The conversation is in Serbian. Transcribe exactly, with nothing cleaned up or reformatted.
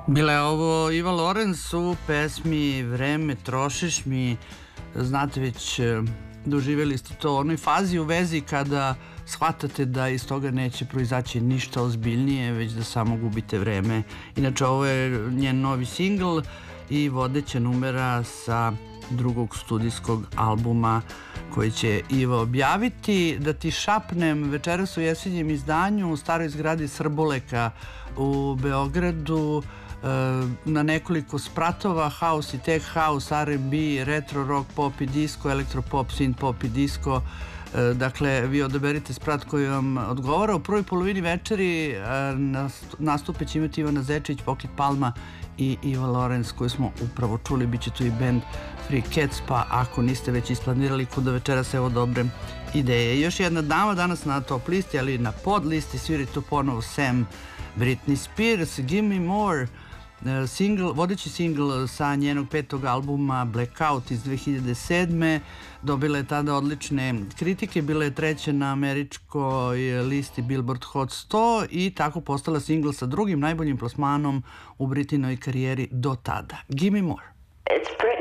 Bila je ovo Eva Lorenz u pesmi Vreme trošiš mi. Znate, već doživjeli ste to u onoj fazi u vezi kada shvatate da iz toga neće proizaći ništa ozbiljnije, već da samo gubite vreme. Inače, ovo je njen novi singl i vodeća numera sa drugog studijskog albuma koji će Iva objaviti. Da ti šapnem, večeras u jesenjem izdanju u staroj zgradi Srboleka u Beogradu na nekoliko spratova, house i tech house, R and B, retro rock, pop i disco, elektropop, synth pop i disco. Dakle, vi odaberite sprat koji vam odgovara. U prvoj polovini večeri nastupe će imati Ivana Zečević, Pocket Palma i Eva Lorenz koju smo upravo čuli. Biće tu i band Free Cats, pa ako niste već isplanirali kuda večeras, evo dobre ideje. Još jedna dama danas na top listi, ali na pod listi sviri tu ponovo Sam, Britney Spears, Give Me More, single, vodeći singl sa njenog petog albuma Blackout iz dve hiljade sedme. Dobila je tada odlične kritike, bila je treća na američkoj listi Billboard Hot sto i tako postala singl sa drugim najboljim plasmanom u Britninoj karijeri do tada. Give Me More. It's Britney.